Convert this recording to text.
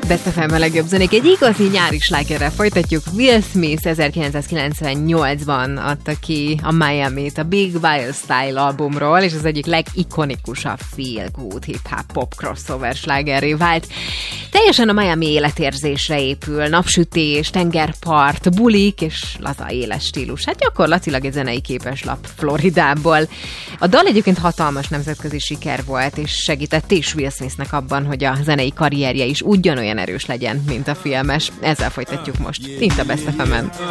Best FM a legjobb zenék. Egy igazi nyári slágerrel folytatjuk. Will Smith 1998-ban adta ki a Miami-t a Big Wild Style albumról, és az egyik legikonikusabb feel good hip-hop pop crossover slágerré vált. Teljesen a Miami életérzésre épül, napsütés, tengerpart, bulik és laza éles stílus. Hát gyakorlatilag egy zenei képeslap Floridából. A dal egyébként hatalmas nemzetközi siker volt, és segített is Will Smithnek abban, hogy a zenei karrierje is ugyanolyan erős legyen, mint a filmes. Ezzel folytatjuk most. Itt a Best FM-en.